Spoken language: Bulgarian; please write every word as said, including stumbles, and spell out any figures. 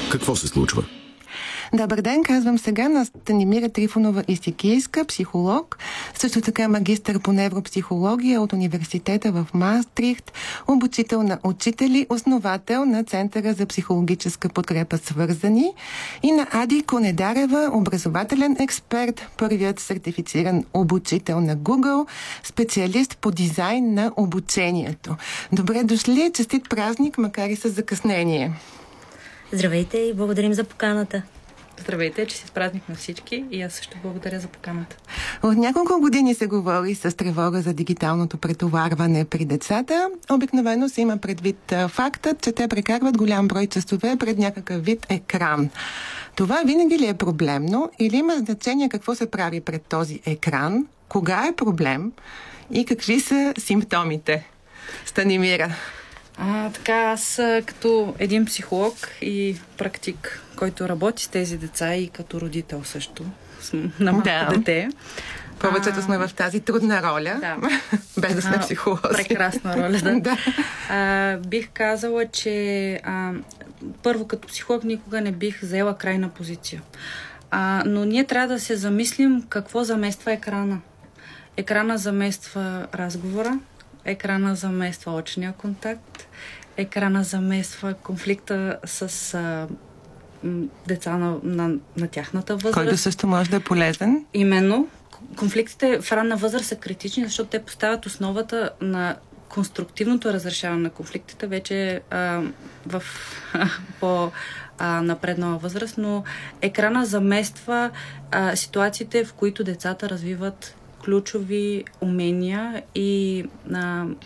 Какво се случва? Добър ден, казвам сега на Станимира Трифонова Истикийска, психолог, също така магистър по невропсихология от университета в Маастрихт, обучител на учители, основател на Центъра за психологическа подкрепа Свързани, и на Ади Конедарева, образователен експерт, първият сертифициран обучител на Google, специалист по дизайн на обучението. Добре дошли, честит празник, макар и с закъснение. Здравейте и благодарим за поканата. Здравейте, че си празник на всички и аз също благодаря за поканата. От няколко години се говори с тревога за дигиталното претоварване при децата. Обикновено се има предвид фактът, че те прекарват голям брой часове пред някакъв вид екран. Това винаги ли е проблемно или има значение какво се прави пред този екран, кога е проблем и какви са симптомите? Станимира. А, така, аз като един психолог и практик, който работи с тези деца и като родител също, на малко да. дете. Повечето а, сме в тази трудна роля, да. без да сме психолози. Прекрасна роля, да. да. А, бих казала, че а, първо като психолог никога не бих заела крайна позиция. А, но ние трябва да се замислим какво замества екрана. Екрана замества разговора, екрана замества очния контакт, екрана замества конфликта с а, м, деца на, на, на тяхната възраст. Който също може да е полезен. Именно. Конфликтите в ранна възраст са критични, защото те поставят основата на конструктивното разрешаване на конфликтите вече а, в по-напреднала възраст, но екрана замества а, ситуациите, в които децата развиват ключови умения и а,